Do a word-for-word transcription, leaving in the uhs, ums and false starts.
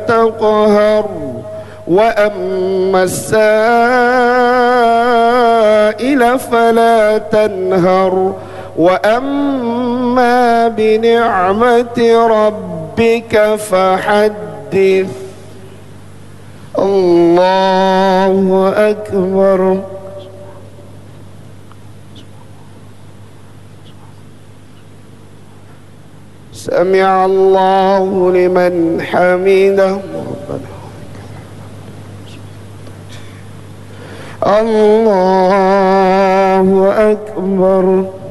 تقهر وأما السائل فلا تنهر وأما بنعمة ربك فحدث. الله أكبر. سمع الله لمن حمده. الله أكبر.